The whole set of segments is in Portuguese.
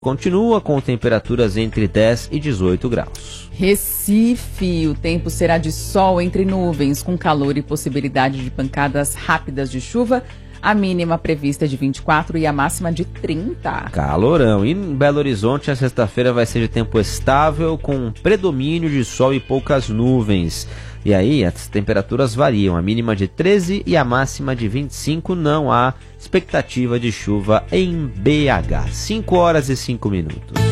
continua com temperaturas entre 10 e 18 graus. Recife, o tempo será de sol entre nuvens, com calor e possibilidade de pancadas rápidas de chuva. A mínima prevista é de 24 e a máxima de 30. Calorão. E em Belo Horizonte, a sexta-feira vai ser de tempo estável, com predomínio de sol e poucas nuvens. E aí, as temperaturas variam. A mínima de 13 e a máxima de 25. Não há expectativa de chuva em BH. 5 horas e 5 minutos.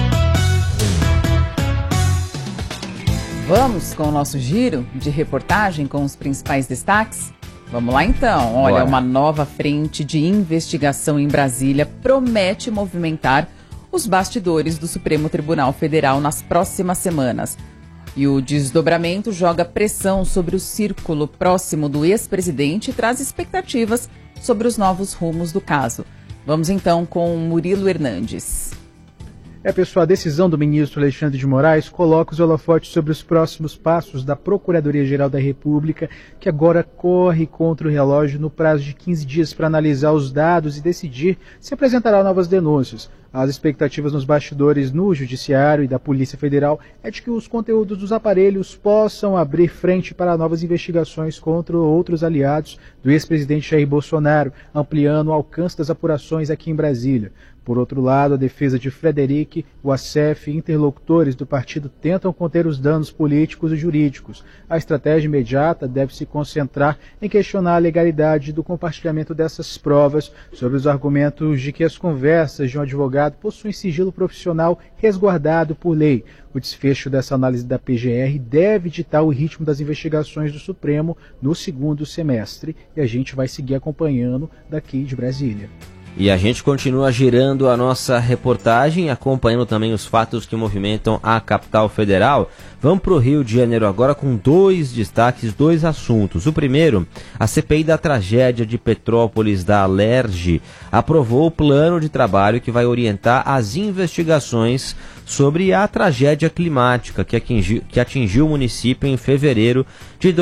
Vamos com o nosso giro de reportagem com os principais destaques? Vamos lá então. Olha, Bora. Uma nova frente de investigação em Brasília promete movimentar os bastidores do Supremo Tribunal Federal nas próximas semanas. E o desdobramento joga pressão sobre o círculo próximo do ex-presidente e traz expectativas sobre os novos rumos do caso. Vamos então com Murilo Hernandes. Pessoal, a decisão do ministro Alexandre de Moraes coloca os holofotes sobre os próximos passos da Procuradoria-Geral da República, que agora corre contra o relógio no prazo de 15 dias para analisar os dados e decidir se apresentará novas denúncias. As expectativas nos bastidores no Judiciário e da Polícia Federal é de que os conteúdos dos aparelhos possam abrir frente para novas investigações contra outros aliados do ex-presidente Jair Bolsonaro, ampliando o alcance das apurações aqui em Brasília. Por outro lado, a defesa de Frederic, o ASEF e interlocutores do partido tentam conter os danos políticos e jurídicos. A estratégia imediata deve se concentrar em questionar a legalidade do compartilhamento dessas provas, sobre os argumentos de que as conversas de um advogado possuem sigilo profissional resguardado por lei. O desfecho dessa análise da PGR deve ditar o ritmo das investigações do Supremo no segundo semestre, e a gente vai seguir acompanhando daqui de Brasília. E a gente continua girando a nossa reportagem, acompanhando também os fatos que movimentam a capital federal. Vamos para o Rio de Janeiro agora com dois destaques, dois assuntos. O primeiro, a CPI da tragédia de Petrópolis da Alerj aprovou o plano de trabalho que vai orientar as investigações sobre a tragédia climática que atingiu o município em fevereiro de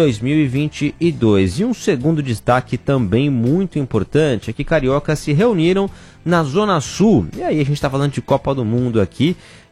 2022. E um segundo destaque também muito importante é que cariocas se reuniram na Zona Sul. E aí a gente está falando de Copa do Mundo aqui.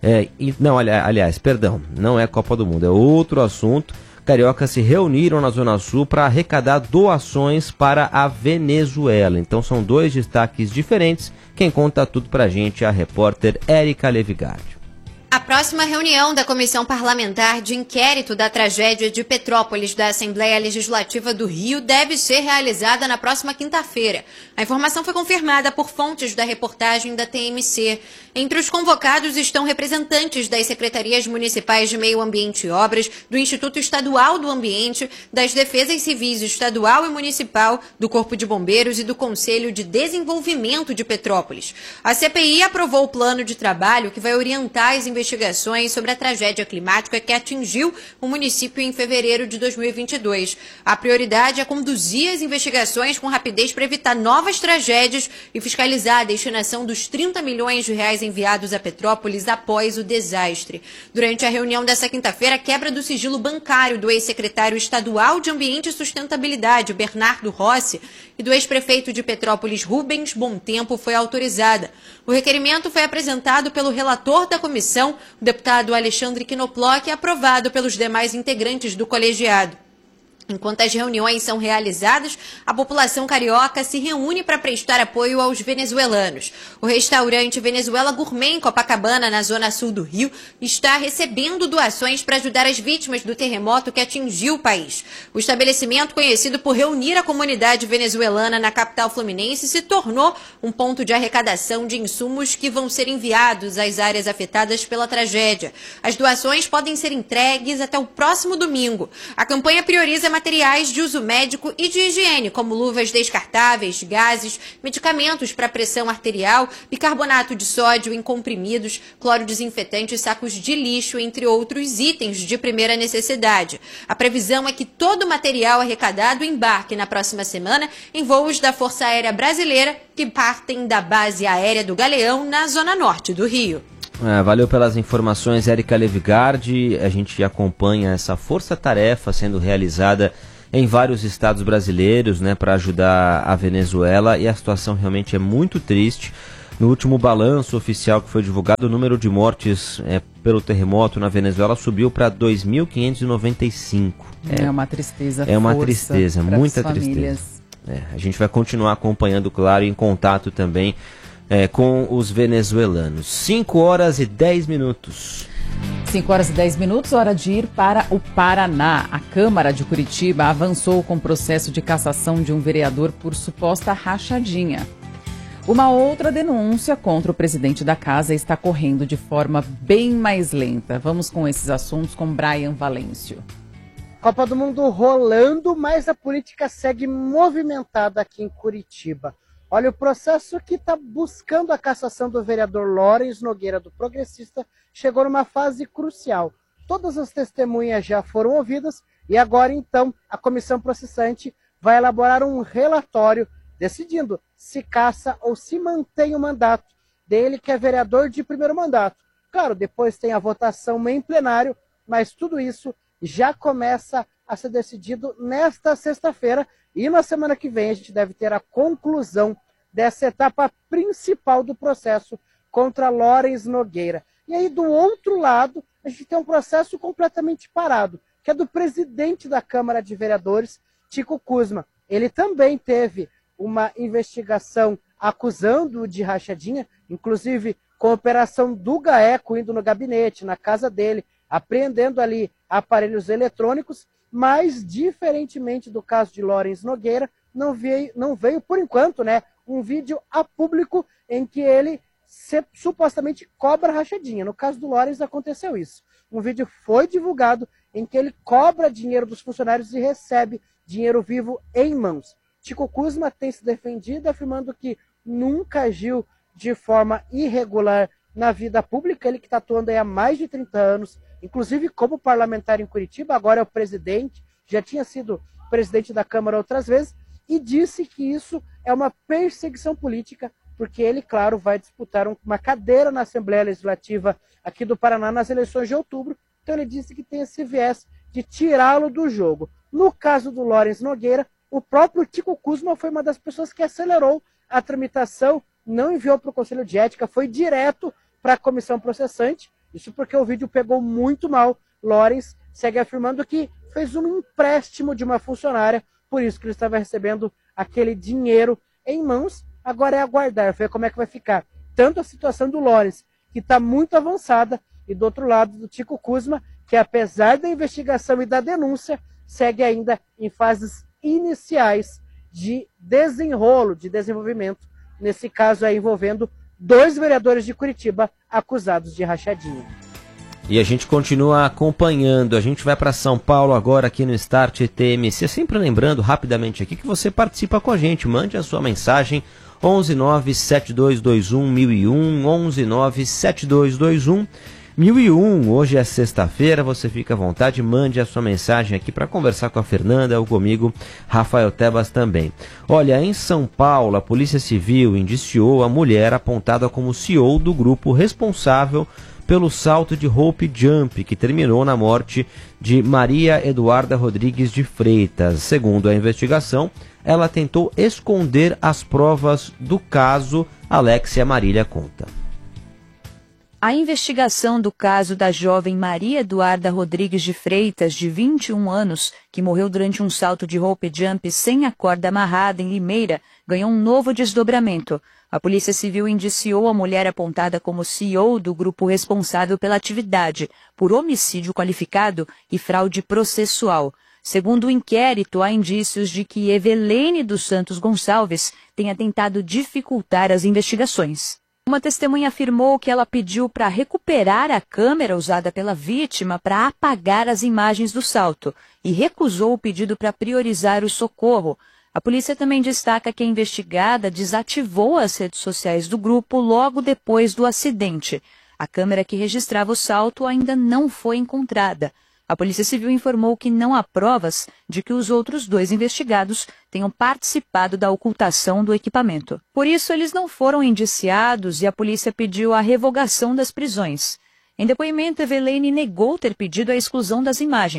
Não é Copa do Mundo, é outro assunto. Cariocas se reuniram na Zona Sul para arrecadar doações para a Venezuela. Então são dois destaques diferentes. Quem conta tudo para a gente é a repórter Érica Levigardi. A próxima reunião da Comissão Parlamentar de Inquérito da Tragédia de Petrópolis da Assembleia Legislativa do Rio deve ser realizada na próxima quinta-feira. A informação foi confirmada por fontes da reportagem da TMC. Entre os convocados estão representantes das Secretarias Municipais de Meio Ambiente e Obras, do Instituto Estadual do Ambiente, das Defesas Civis Estadual e Municipal, do Corpo de Bombeiros e do Conselho de Desenvolvimento de Petrópolis. A CPI aprovou o plano de trabalho que vai orientar as investigações sobre a tragédia climática que atingiu o município em fevereiro de 2022. A prioridade é conduzir as investigações com rapidez para evitar novas tragédias e fiscalizar a destinação dos 30 milhões de reais enviados a Petrópolis após o desastre. Durante a reunião dessa quinta-feira, a quebra do sigilo bancário do ex-secretário estadual de Ambiente e Sustentabilidade, Bernardo Rossi, e do ex-prefeito de Petrópolis, Rubens Bontempo, foi autorizada. O requerimento foi apresentado pelo relator da comissão, o deputado Alexandre Knoploch, e aprovado pelos demais integrantes do colegiado. Enquanto as reuniões são realizadas, a população carioca se reúne para prestar apoio aos venezuelanos. O restaurante Venezuela Gourmet em Copacabana, na zona sul do Rio, está recebendo doações para ajudar as vítimas do terremoto que atingiu o país. O estabelecimento, conhecido por reunir a comunidade venezuelana na capital fluminense, se tornou um ponto de arrecadação de insumos que vão ser enviados às áreas afetadas pela tragédia. As doações podem ser entregues até o próximo domingo. A campanha prioriza materiais de uso médico e de higiene, como luvas descartáveis, gases, medicamentos para pressão arterial, bicarbonato de sódio em comprimidos, cloro desinfetante e sacos de lixo, entre outros itens de primeira necessidade. A previsão é que todo o material arrecadado embarque na próxima semana em voos da Força Aérea Brasileira que partem da base aérea do Galeão, na zona norte do Rio. Valeu pelas informações, Érica Levigardi. A gente acompanha essa força-tarefa sendo realizada em vários estados brasileiros, para ajudar a Venezuela, e a situação realmente é muito triste. No último balanço oficial que foi divulgado, o número de mortes pelo terremoto na Venezuela subiu para 2.595. É uma tristeza. É uma tristeza, muita tristeza. A gente vai continuar acompanhando, claro, em contato também com os venezuelanos. 5 horas e 10 minutos. 5 horas e 10 minutos, hora de ir para o Paraná. A Câmara de Curitiba avançou com o processo de cassação de um vereador por suposta rachadinha. Uma outra denúncia contra o presidente da casa está correndo de forma bem mais lenta. Vamos com esses assuntos com Brian Valêncio. Copa do Mundo rolando, mas a política segue movimentada aqui em Curitiba. Olha, o processo que está buscando a cassação do vereador Lawrence Nogueira, do Progressista, chegou numa fase crucial. Todas as testemunhas já foram ouvidas e agora, então, a comissão processante vai elaborar um relatório decidindo se caça ou se mantém o mandato dele, que é vereador de primeiro mandato. Claro, depois tem a votação em plenário, mas tudo isso já começa a ser decidido nesta sexta-feira e na semana que vem a gente deve ter a conclusão dessa etapa principal do processo contra Lawrence Nogueira. E aí, do outro lado, a gente tem um processo completamente parado, que é do presidente da Câmara de Vereadores, Chico Kuzma. Ele também teve uma investigação acusando-o de rachadinha, inclusive com a operação do GAECO indo no gabinete, na casa dele, apreendendo ali aparelhos eletrônicos, mas, diferentemente do caso de Lawrence Nogueira, não veio por enquanto, um vídeo a público em que ele supostamente cobra rachadinha. No caso do Lawrence aconteceu isso. Um vídeo foi divulgado em que ele cobra dinheiro dos funcionários e recebe dinheiro vivo em mãos. Chico Kuzma tem se defendido, afirmando que nunca agiu de forma irregular na vida pública, ele que está atuando aí há mais de 30 anos, inclusive como parlamentar em Curitiba, agora é o presidente, já tinha sido presidente da Câmara outras vezes, e disse que isso é uma perseguição política, porque ele, claro, vai disputar uma cadeira na Assembleia Legislativa aqui do Paraná nas eleições de outubro, então ele disse que tem esse viés de tirá-lo do jogo. No caso do Lawrence Nogueira, o próprio Chico Kuzma foi uma das pessoas que acelerou a tramitação, não enviou para o Conselho de Ética, foi direto para a comissão processante, isso porque o vídeo pegou muito mal. Lawrence segue afirmando que fez um empréstimo de uma funcionária, por isso que ele estava recebendo aquele dinheiro em mãos. Agora é aguardar, ver como é que vai ficar. Tanto a situação do Lawrence, que está muito avançada, e do outro lado do Chico Kuzma, que apesar da investigação e da denúncia, segue ainda em fases iniciais de desenrolo, de desenvolvimento, nesse caso aí envolvendo 2 vereadores de Curitiba acusados de rachadinha. E a gente continua acompanhando, a gente vai para São Paulo agora aqui no Start TMC, sempre lembrando rapidamente aqui que você participa com a gente, mande a sua mensagem 11972211001, 11972211001. Hoje é sexta-feira, você fica à vontade, mande a sua mensagem aqui para conversar com a Fernanda ou comigo, Rafael Tebas também. Olha, em São Paulo, a Polícia Civil indiciou a mulher apontada como CEO do grupo responsável pelo salto de Hope Jump, que terminou na morte de Maria Eduarda Rodrigues de Freitas. Segundo a investigação, ela tentou esconder as provas do caso. Alexia Marília conta. A investigação do caso da jovem Maria Eduarda Rodrigues de Freitas, de 21 anos, que morreu durante um salto de rope jump sem a corda amarrada em Limeira, ganhou um novo desdobramento. A Polícia Civil indiciou a mulher apontada como CEO do grupo responsável pela atividade, por homicídio qualificado e fraude processual. Segundo o inquérito, há indícios de que Evelene dos Santos Gonçalves tenha tentado dificultar as investigações. Uma testemunha afirmou que ela pediu para recuperar a câmera usada pela vítima para apagar as imagens do salto e recusou o pedido para priorizar o socorro. A polícia também destaca que a investigada desativou as redes sociais do grupo logo depois do acidente. A câmera que registrava o salto ainda não foi encontrada. A Polícia Civil informou que não há provas de que os outros 2 investigados tenham participado da ocultação do equipamento. Por isso, eles não foram indiciados e a polícia pediu a revogação das prisões. Em depoimento, Evelene negou ter pedido a exclusão das imagens.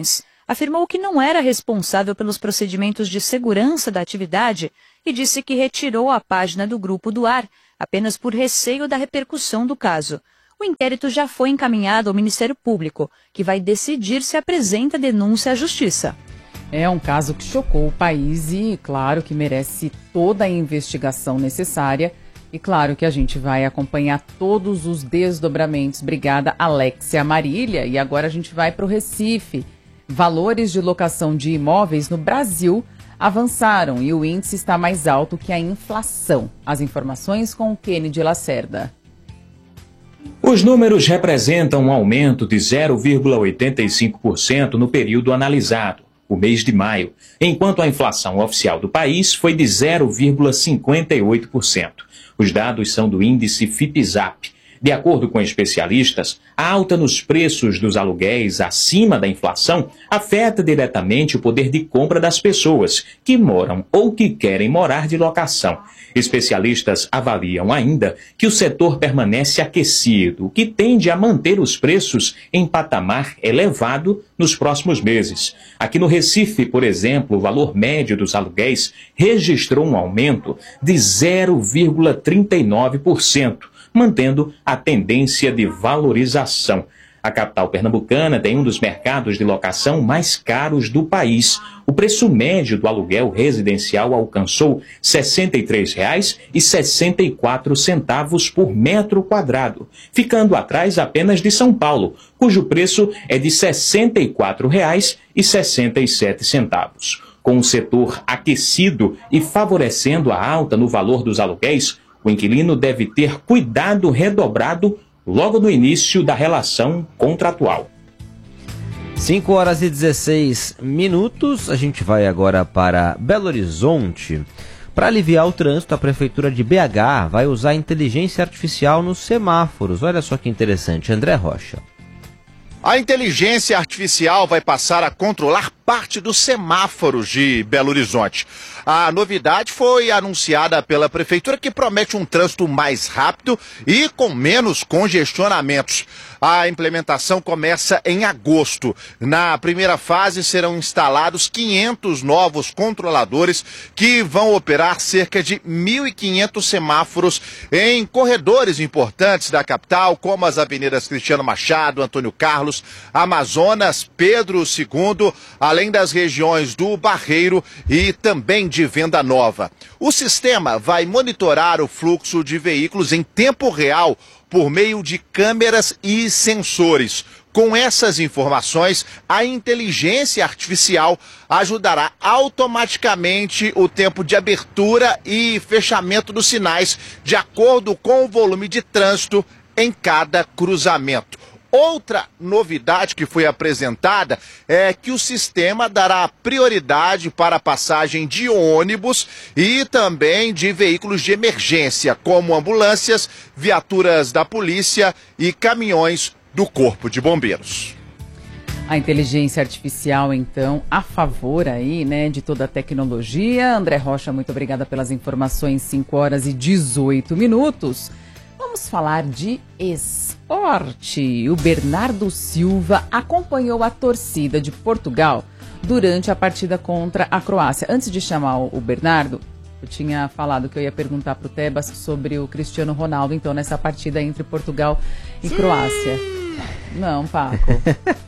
afirmou que não era responsável pelos procedimentos de segurança da atividade e disse que retirou a página do Grupo do Ar, apenas por receio da repercussão do caso. O inquérito já foi encaminhado ao Ministério Público, que vai decidir se apresenta denúncia à Justiça. É um caso que chocou o país e, claro, que merece toda a investigação necessária. E claro que a gente vai acompanhar todos os desdobramentos. Obrigada, Alexia Marília. E agora a gente vai para o Recife. Valores de locação de imóveis no Brasil avançaram e o índice está mais alto que a inflação. As informações com o Kennedy Lacerda. Os números representam um aumento de 0,85% no período analisado, o mês de maio, enquanto a inflação oficial do país foi de 0,58%. Os dados são do índice Fipzap. De acordo com especialistas, a alta nos preços dos aluguéis acima da inflação afeta diretamente o poder de compra das pessoas que moram ou que querem morar de locação. Especialistas avaliam ainda que o setor permanece aquecido, o que tende a manter os preços em patamar elevado nos próximos meses. Aqui no Recife, por exemplo, o valor médio dos aluguéis registrou um aumento de 0,39%. mantendo a tendência de valorização. A capital pernambucana tem um dos mercados de locação mais caros do país. O preço médio do aluguel residencial alcançou R$ 63,64 por metro quadrado, ficando atrás apenas de São Paulo, cujo preço é de R$ 64,67. Com o setor aquecido e favorecendo a alta no valor dos aluguéis, o inquilino deve ter cuidado redobrado logo no início da relação contratual. 5h16, a gente vai agora para Belo Horizonte. Para aliviar o trânsito, a Prefeitura de BH vai usar inteligência artificial nos semáforos. Olha só que interessante, André Rocha. A inteligência artificial vai passar a controlar parte dos semáforos de Belo Horizonte. A novidade foi anunciada pela Prefeitura, que promete um trânsito mais rápido e com menos congestionamentos. A implementação começa em agosto. Na primeira fase serão instalados 500 novos controladores que vão operar cerca de 1.500 semáforos em corredores importantes da capital, como as avenidas Cristiano Machado, Antônio Carlos, Amazonas, Pedro II, além das regiões do Barreiro e também de Venda Nova. O sistema vai monitorar o fluxo de veículos em tempo real por meio de câmeras e sensores. Com essas informações, a inteligência artificial ajudará automaticamente o tempo de abertura e fechamento dos sinais, de acordo com o volume de trânsito em cada cruzamento. Outra novidade que foi apresentada é que o sistema dará prioridade para a passagem de ônibus e também de veículos de emergência, como ambulâncias, viaturas da polícia e caminhões do Corpo de Bombeiros. A inteligência artificial, então, a favor aí, né, de toda a tecnologia. André Rocha, muito obrigada pelas informações, 5h18. Vamos falar de esporte. O Bernardo Silva acompanhou a torcida de Portugal durante a partida contra a Croácia. Antes de chamar o Bernardo, eu tinha falado que eu ia perguntar para o Tebas sobre o Cristiano Ronaldo, então, nessa partida entre Portugal e Croácia. Não, Paco.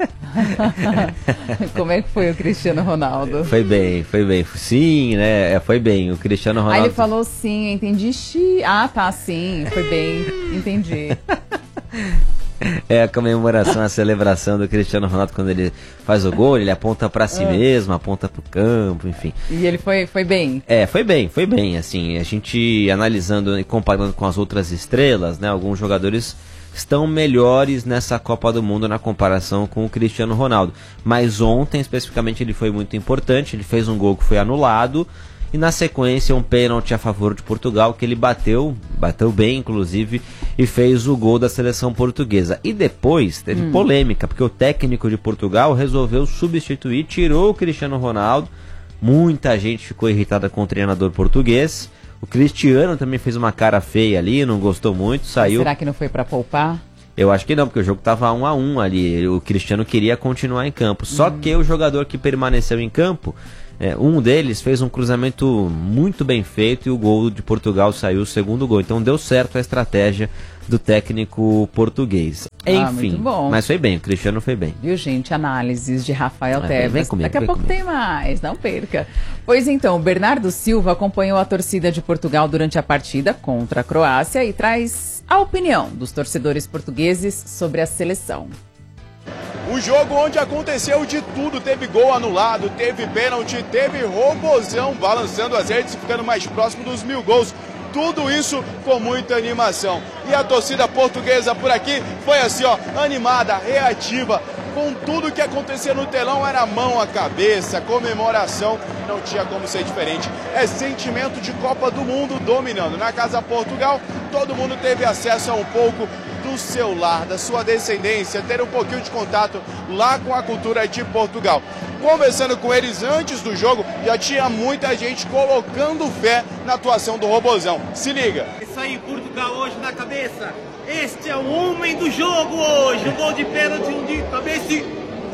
Como é que foi o Cristiano Ronaldo? Foi bem. Sim, né? Foi bem. O Cristiano Ronaldo. Aí ele falou sim, entendi. Ah, tá, sim. Foi bem, entendi. É a comemoração, a celebração do Cristiano Ronaldo quando ele faz o gol, ele aponta pra si mesmo, aponta pro campo, enfim. E ele foi bem? Foi bem, assim, a gente analisando e comparando com as outras estrelas, né, alguns jogadores estão melhores nessa Copa do Mundo na comparação com o Cristiano Ronaldo. Mas ontem, especificamente, ele foi muito importante, ele fez um gol que foi anulado, e na sequência um pênalti a favor de Portugal, que ele bateu bem, inclusive, e fez o gol da seleção portuguesa. E depois teve polêmica, porque o técnico de Portugal resolveu substituir, tirou o Cristiano Ronaldo. Muita gente ficou irritada com o treinador português. O Cristiano também fez uma cara feia ali, não gostou muito, saiu. Mas será que não foi para poupar? Eu acho que não, porque o jogo estava 1-1 ali. O Cristiano queria continuar em campo. Só que o jogador que permaneceu em campo, um deles fez um cruzamento muito bem feito e o gol de Portugal saiu, o segundo gol. Então deu certo a estratégia do técnico português. Enfim, muito bom. Mas foi bem, o Cristiano foi bem. Viu, gente? Análises de Rafael Tebas. Vem comigo, Daqui a pouco tem mais, não perca. Pois então, o Bernardo Silva acompanhou a torcida de Portugal durante a partida contra a Croácia e traz a opinião dos torcedores portugueses sobre a seleção. Um jogo onde aconteceu de tudo, teve gol anulado, teve pênalti, teve robozão balançando as redes, ficando mais próximo dos 1000 gols. Tudo isso com muita animação. E a torcida portuguesa por aqui foi assim, ó, animada, reativa. Com tudo que acontecia no telão, era mão à cabeça, comemoração, não tinha como ser diferente. É sentimento de Copa do Mundo dominando. Na Casa Portugal, todo mundo teve acesso a um pouco do seu lar, da sua descendência, ter um pouquinho de contato lá com a cultura de Portugal. Conversando com eles antes do jogo, já tinha muita gente colocando fé na atuação do Robozão. Se liga. Isso aí, Portugal hoje na cabeça. Este é o homem do jogo hoje. Um gol de pênalti, um de cabeça e...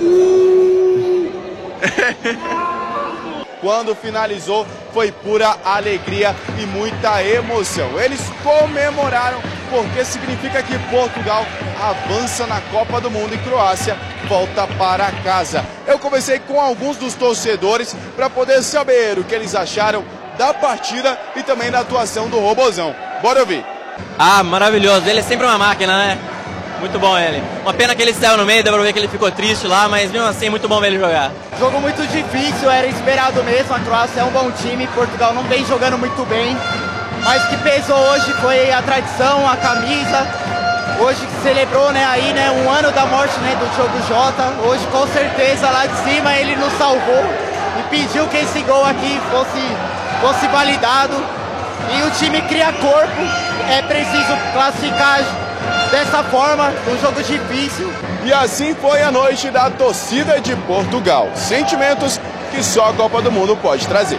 Quando finalizou, foi pura alegria e muita emoção. Eles comemoraram porque significa que Portugal avança na Copa do Mundo e Croácia volta para casa. Eu conversei com alguns dos torcedores para poder saber o que eles acharam da partida e também da atuação do Robozão. Bora ouvir. Ah, maravilhoso. Ele é sempre uma máquina, né? Muito bom ele. Uma pena que ele saiu no meio, deu pra ver que ele ficou triste lá, mas mesmo assim, muito bom ver ele jogar. Jogo muito difícil, era esperado mesmo, a Croácia é um bom time, Portugal não vem jogando muito bem, mas o que pesou hoje foi a tradição, a camisa. Hoje celebrou, né, aí, né, 1 ano da morte, né, do Diogo Jota. Hoje, com certeza, lá de cima ele nos salvou e pediu que esse gol aqui fosse validado. E o time cria corpo, é preciso classificar dessa forma, um jogo difícil. E assim foi a noite da torcida de Portugal. Sentimentos que só a Copa do Mundo pode trazer.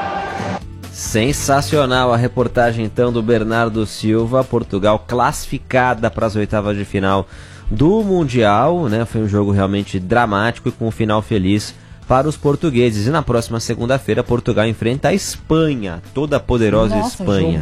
Sensacional a reportagem então do Bernardo Silva. Portugal classificada para as oitavas de final do Mundial, né? Foi um jogo realmente dramático e com um final feliz para os portugueses. E na próxima segunda-feira, Portugal enfrenta a Espanha, toda a poderosa Espanha.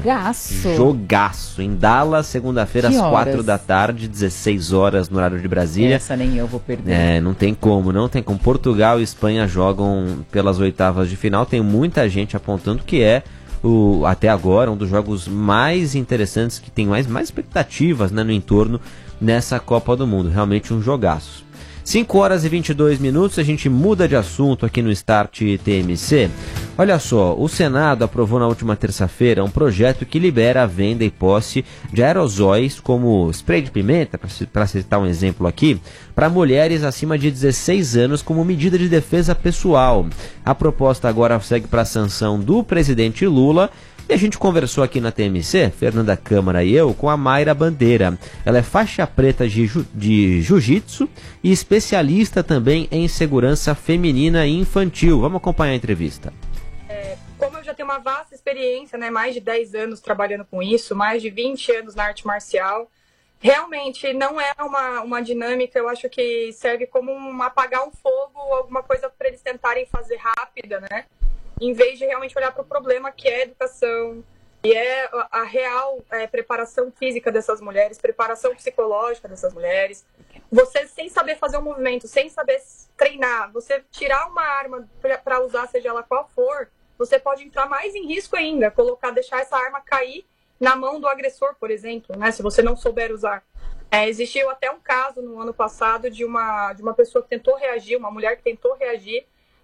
Jogaço. Em Dallas, segunda-feira, às 4 da tarde, 16 horas no horário de Brasília. Essa nem eu vou perder. Não tem como. Portugal e Espanha jogam pelas oitavas de final. Tem muita gente apontando que é, até agora, um dos jogos mais interessantes, que tem mais expectativas, né, no entorno nessa Copa do Mundo. Realmente um jogaço. 5 horas e 22 minutos, a gente muda de assunto aqui no Start TMC. Olha só, o Senado aprovou na última terça-feira um projeto que libera a venda e posse de aerosóis como spray de pimenta, para citar um exemplo aqui, para mulheres acima de 16 anos como medida de defesa pessoal. A proposta agora segue para a sanção do presidente Lula. E a gente conversou aqui na TMC, Fernanda Câmara e eu, com a Mayra Bandeira. Ela é faixa preta de jiu-jitsu e especialista também em segurança feminina e infantil. Vamos acompanhar a entrevista. Como eu já tenho uma vasta experiência, né, mais de 10 anos trabalhando com isso, mais de 20 anos na arte marcial, realmente não é uma dinâmica, eu acho que serve como apagar um fogo, alguma coisa para eles tentarem fazer rápida, né? Em vez de realmente olhar para o problema que é a educação, e é a real preparação física dessas mulheres, preparação psicológica dessas mulheres. Você, sem saber fazer um movimento, sem saber treinar, você tirar uma arma para usar, seja ela qual for, você pode entrar mais em risco ainda, deixar essa arma cair na mão do agressor, por exemplo, né, se você não souber usar. Existiu até um caso no ano passado de uma pessoa que tentou reagir, uma mulher que tentou reagir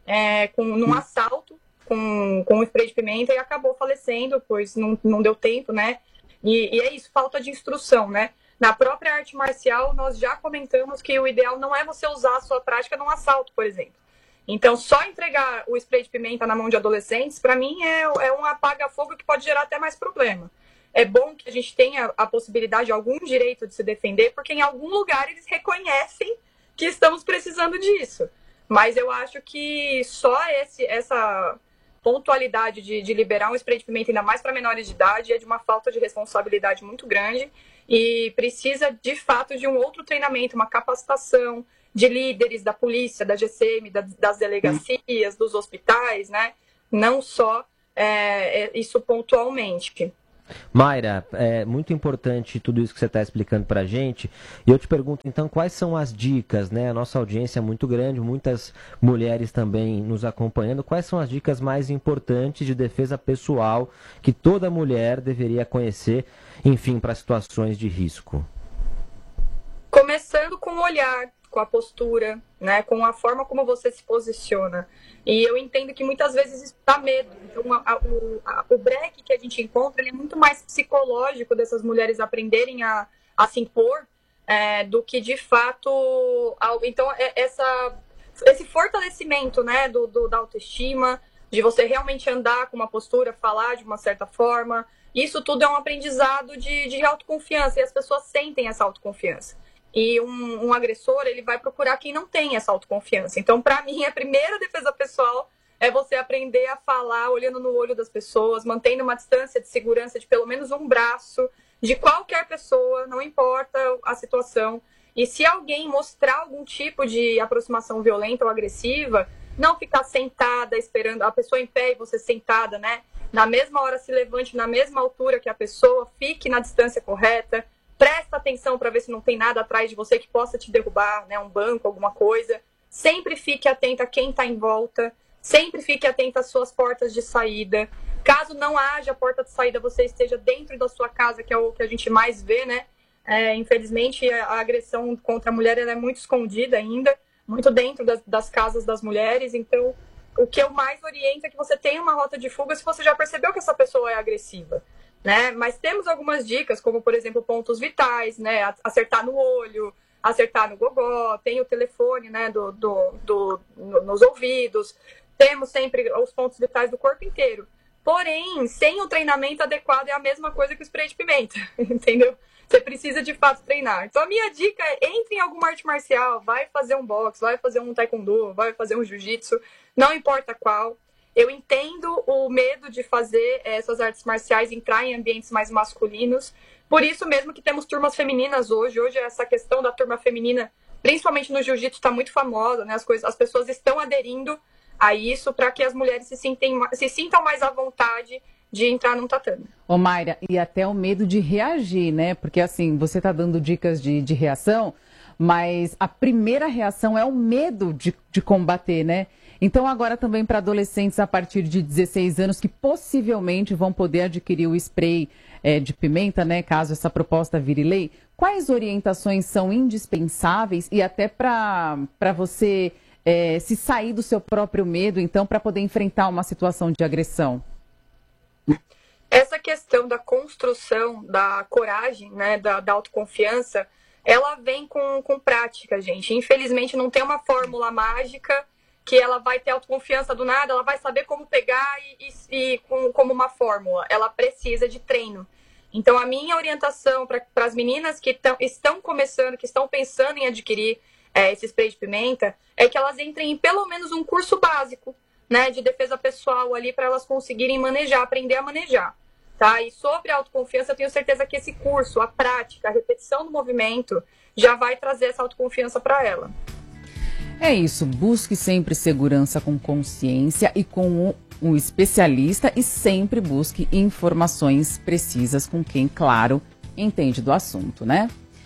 num assalto, com um spray de pimenta e acabou falecendo, pois não deu tempo, né? E é isso, falta de instrução, né? Na própria arte marcial, nós já comentamos que o ideal não é você usar a sua prática num assalto, por exemplo. Então, só entregar o spray de pimenta na mão de adolescentes, para mim, é um apaga-fogo que pode gerar até mais problema. É bom que a gente tenha a possibilidade, algum direito de se defender, porque em algum lugar eles reconhecem que estamos precisando disso. Mas eu acho que só essa pontualidade de liberar um spray de pimenta, ainda mais para menores de idade, é de uma falta de responsabilidade muito grande e precisa, de fato, de um outro treinamento, uma capacitação de líderes da polícia, da GCM, das delegacias, dos hospitais, né? Não só isso pontualmente. Mayra, é muito importante tudo isso que você está explicando para a gente. E eu te pergunto, então, quais são as dicas, né? A nossa audiência é muito grande, muitas mulheres também nos acompanhando. Quais são as dicas mais importantes de defesa pessoal que toda mulher deveria conhecer, enfim, para situações de risco? Começando com o olhar, com a postura, né, com a forma como você se posiciona. E eu entendo que muitas vezes isso dá medo. Então, o breque que a gente encontra, ele é muito mais psicológico dessas mulheres aprenderem a se impor do que, de fato... Então, esse fortalecimento, né, da autoestima, de você realmente andar com uma postura, falar de uma certa forma, isso tudo é um aprendizado de autoconfiança, e as pessoas sentem essa autoconfiança. E um agressor, ele vai procurar quem não tem essa autoconfiança. Então, para mim, a primeira defesa pessoal é você aprender a falar olhando no olho das pessoas, mantendo uma distância de segurança de pelo menos um braço de qualquer pessoa, não importa a situação. E se alguém mostrar algum tipo de aproximação violenta ou agressiva, não ficar sentada esperando a pessoa em pé e você sentada, né? Na mesma hora se levante, na mesma altura que a pessoa, fique na distância correta. Presta atenção para ver se não tem nada atrás de você que possa te derrubar, né? Um banco, alguma coisa. Sempre fique atenta a quem está em volta. Sempre fique atenta às suas portas de saída. Caso não haja porta de saída, você esteja dentro da sua casa, que é o que a gente mais vê, né? Infelizmente, a agressão contra a mulher ela é muito escondida ainda, muito dentro das casas das mulheres. Então, o que eu mais oriento é que você tenha uma rota de fuga se você já percebeu que essa pessoa é agressiva. Né? Mas temos algumas dicas, como, por exemplo, pontos vitais, né? Acertar no olho, acertar no gogó, tem o telefone, né? nos ouvidos, temos sempre os pontos vitais do corpo inteiro. Porém, sem o treinamento adequado é a mesma coisa que o spray de pimenta, entendeu? Você precisa, de fato, treinar. Então, a minha dica é, entre em alguma arte marcial, vai fazer um boxe, vai fazer um taekwondo, vai fazer um jiu-jitsu, não importa qual. Eu entendo o medo de fazer essas artes marciais entrar em ambientes mais masculinos. Por isso mesmo que temos turmas femininas hoje. Hoje essa questão da turma feminina, principalmente no jiu-jitsu, está muito famosa, né? As pessoas estão aderindo a isso para que as mulheres se sintam mais à vontade de entrar num tatame. Ô Mayra, e até o medo de reagir, né? Porque assim, você está dando dicas de reação, mas a primeira reação é o medo de combater, né? Então agora também para adolescentes a partir de 16 anos que possivelmente vão poder adquirir o spray de pimenta, né? Caso essa proposta vire lei, quais orientações são indispensáveis e até para você se sair do seu próprio medo, então, para poder enfrentar uma situação de agressão? Essa questão da construção, da coragem, né, da autoconfiança, ela vem com prática, gente. Infelizmente não tem uma fórmula mágica que ela vai ter autoconfiança do nada, ela vai saber como pegar como uma fórmula. Ela precisa de treino. Então, a minha orientação para as meninas que estão começando, que estão pensando em adquirir esse spray de pimenta, é que elas entrem em pelo menos um curso básico, né, de defesa pessoal ali, para elas conseguirem manejar, aprender a manejar. Tá? E sobre a autoconfiança, eu tenho certeza que esse curso, a prática, a repetição do movimento, já vai trazer essa autoconfiança para ela. É isso, busque sempre segurança com consciência e com um especialista e sempre busque informações precisas com quem, claro, entende do assunto, né?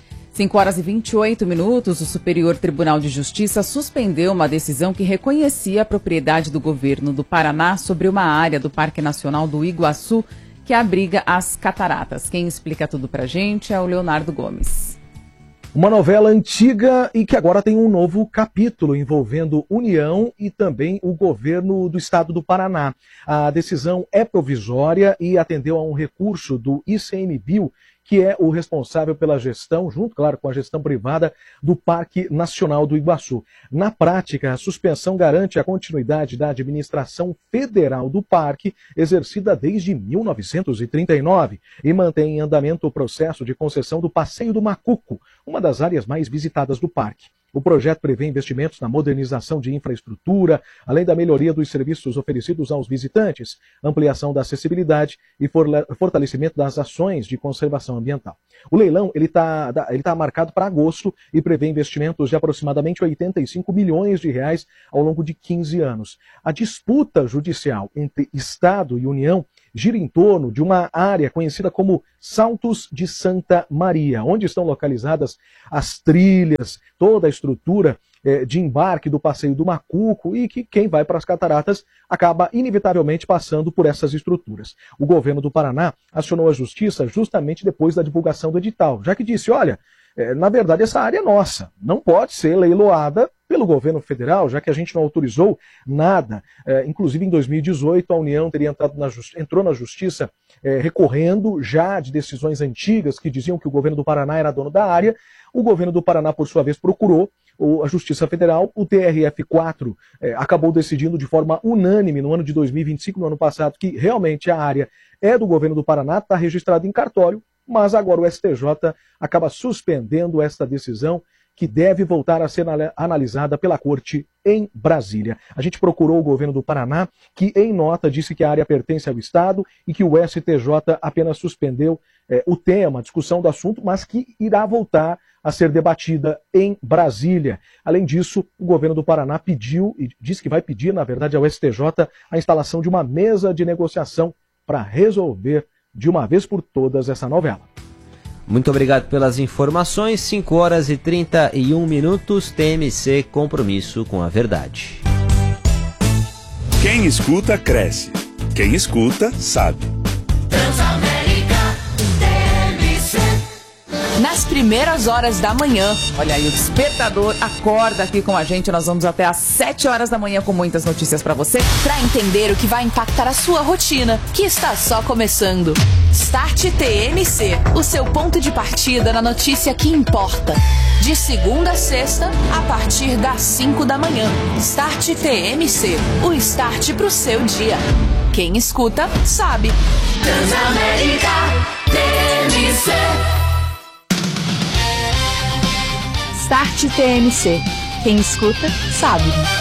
5h28, o Superior Tribunal de Justiça suspendeu uma decisão que reconhecia a propriedade do governo do Paraná sobre uma área do Parque Nacional do Iguaçu que abriga as cataratas. Quem explica tudo pra gente é o Leonardo Gomes. Uma novela antiga e que agora tem um novo capítulo envolvendo União e também o governo do estado do Paraná. A decisão é provisória e atendeu a um recurso do ICMBio, que é o responsável pela gestão, junto, claro, com a gestão privada, do Parque Nacional do Iguaçu. Na prática, a suspensão garante a continuidade da administração federal do parque, exercida desde 1939, e mantém em andamento o processo de concessão do Passeio do Macuco, uma das áreas mais visitadas do parque. O projeto prevê investimentos na modernização de infraestrutura, além da melhoria dos serviços oferecidos aos visitantes, ampliação da acessibilidade e fortalecimento das ações de conservação ambiental. O leilão ele tá marcado para agosto e prevê investimentos de aproximadamente 85 milhões de reais ao longo de 15 anos. A disputa judicial entre Estado e União gira em torno de uma área conhecida como Saltos de Santa Maria, onde estão localizadas as trilhas, toda a estrutura de embarque do Passeio do Macuco e que quem vai para as cataratas acaba inevitavelmente passando por essas estruturas. O governo do Paraná acionou a justiça justamente depois da divulgação do edital, já que disse, olha, na verdade essa área é nossa, não pode ser leiloada pelo governo federal, já que a gente não autorizou nada. Inclusive em 2018 a União teria entrou na justiça recorrendo já de decisões antigas que diziam que o governo do Paraná era dono da área. O governo do Paraná, por sua vez, procurou a Justiça Federal. O TRF4 acabou decidindo de forma unânime no ano de 2025, no ano passado, que realmente a área é do governo do Paraná, está registrada em cartório, mas agora o STJ acaba suspendendo esta decisão que deve voltar a ser analisada pela Corte em Brasília. A gente procurou o governo do Paraná, que em nota disse que a área pertence ao Estado e que o STJ apenas suspendeu o tema, a discussão do assunto, mas que irá voltar a ser debatida em Brasília. Além disso, o governo do Paraná pediu, e disse que vai pedir, na verdade, ao STJ a instalação de uma mesa de negociação para resolver de uma vez por todas essa novela. Muito obrigado pelas informações. 5 horas e 31 minutos. TMC, compromisso com a verdade. Quem escuta, cresce. Quem escuta, sabe. Transamérica, TMC. Nas primeiras horas da manhã, olha aí, o despertador acorda aqui com a gente. Nós vamos até às 7 horas da manhã com muitas notícias para você, para entender o que vai impactar a sua rotina, que está só começando. Start TMC, o seu ponto de partida na notícia que importa. De segunda a sexta, a partir das 5 da manhã. Start TMC, o start pro seu dia. Quem escuta, sabe. Transamérica TMC. Start TMC. Quem escuta, sabe.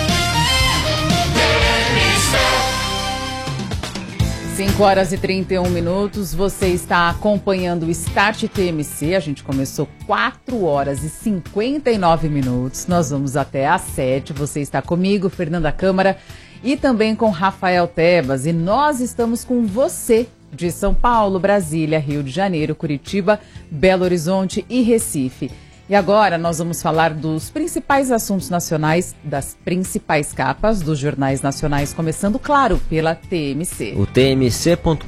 5 horas e 31 minutos, você está acompanhando o Start TMC, a gente começou 4 horas e 59 minutos, nós vamos até às 7, você está comigo, Fernanda Câmara, e também com Rafael Tebas, e nós estamos com você de São Paulo, Brasília, Rio de Janeiro, Curitiba, Belo Horizonte e Recife. E agora nós vamos falar dos principais assuntos nacionais, das principais capas dos jornais nacionais, começando, claro, pela TMC. O tmc.com.br,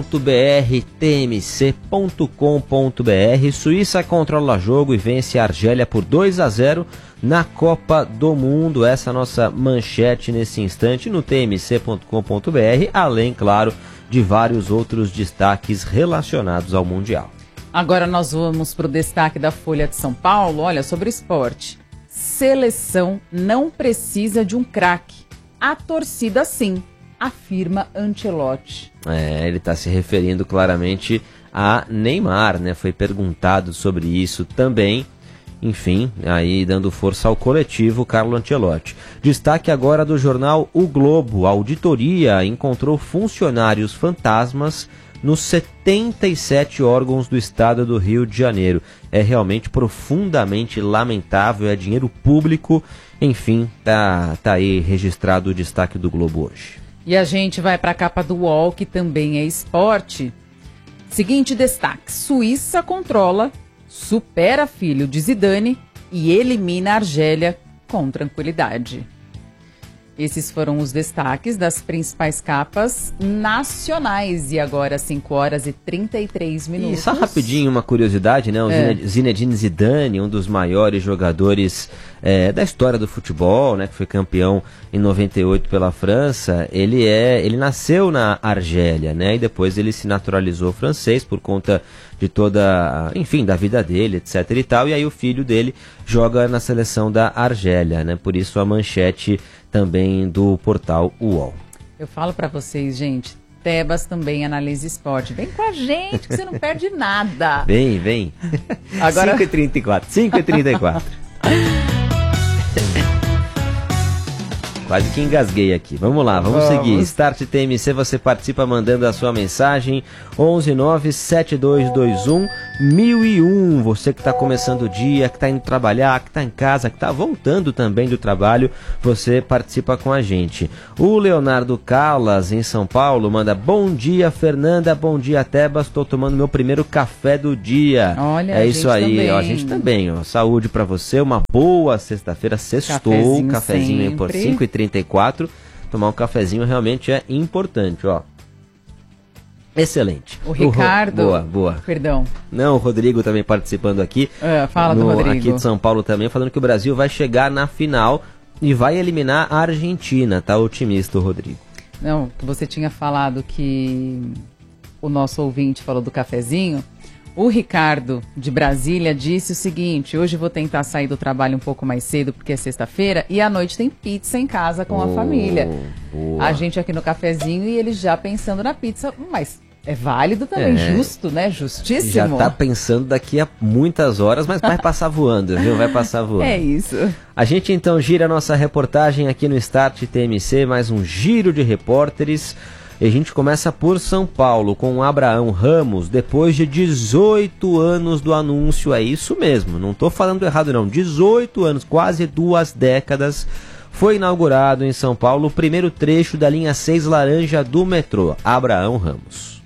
tmc.com.br. Suíça controla jogo e vence a Argélia por 2-0 na Copa do Mundo. Essa é a nossa manchete nesse instante no tmc.com.br, além, claro, de vários outros destaques relacionados ao Mundial. Agora nós vamos para o destaque da Folha de São Paulo, olha, sobre esporte. Seleção não precisa de um craque. A torcida sim, afirma Ancelotti. Ele está se referindo claramente a Neymar, né? Foi perguntado sobre isso também. Enfim, aí dando força ao coletivo, Carlo Ancelotti. Destaque agora do jornal O Globo. A auditoria encontrou funcionários fantasmas nos 77 órgãos do estado do Rio de Janeiro. É realmente profundamente lamentável, é dinheiro público. Enfim, tá aí registrado o destaque do Globo hoje. E a gente vai para a capa do UOL, que também é esporte. Seguinte destaque: Suíça controla, supera filho de Zidane e elimina a Argélia com tranquilidade. Esses foram os destaques das principais capas nacionais. E agora, 5 horas e 33 minutos. E só rapidinho uma curiosidade, né? O Zinedine Zidane, um dos maiores jogadores da história do futebol, né? Que foi campeão em 98 pela França. Ele nasceu na Argélia, né? E depois ele se naturalizou francês por conta de toda, enfim, da vida dele, etc e tal. E aí o filho dele joga na seleção da Argélia, né? Por isso a manchete também do portal UOL. Eu falo pra vocês, gente, Tebas também analisa esporte. Vem com a gente que você não perde nada. Vem. Agora... 5h34. Quase que engasguei aqui. Vamos lá, vamos seguir. Start TMC, você participa mandando a sua mensagem. 11972211001. Você que está começando o dia, que está indo trabalhar, que está em casa, que está voltando também do trabalho, você participa com a gente. O Leonardo Callas, em São Paulo, manda: bom dia, Fernanda, bom dia, Tebas. Estou tomando meu primeiro café do dia. Olha, é isso aí, também. ó, a gente também. Ó, saúde para você, uma boa sexta-feira, sextou, cafezinho aí por 5h34. Tomar um cafezinho realmente é importante, ó. Excelente. O Ricardo... Boa. Perdão. Não, o Rodrigo também participando aqui. Fala do Rodrigo. Aqui de São Paulo também, falando que o Brasil vai chegar na final e vai eliminar a Argentina. Tá otimista o Rodrigo. Não, você tinha falado que o nosso ouvinte falou do cafezinho. O Ricardo, de Brasília, disse o seguinte: hoje vou tentar sair do trabalho um pouco mais cedo, porque é sexta-feira, e à noite tem pizza em casa com a família. Boa. A gente aqui no cafezinho e ele já pensando na pizza, mas é válido também, justo, né? Justíssimo. Já tá pensando daqui a muitas horas, mas vai passar voando, viu? Vai passar voando. É isso. A gente então gira a nossa reportagem aqui no Start TMC, mais um giro de repórteres. E a gente começa por São Paulo, com Abraão Ramos, depois de 18 anos do anúncio. É isso mesmo, não estou falando errado não, 18 anos, quase 2 décadas, foi inaugurado em São Paulo o primeiro trecho da linha 6 laranja do metrô. Abraão Ramos.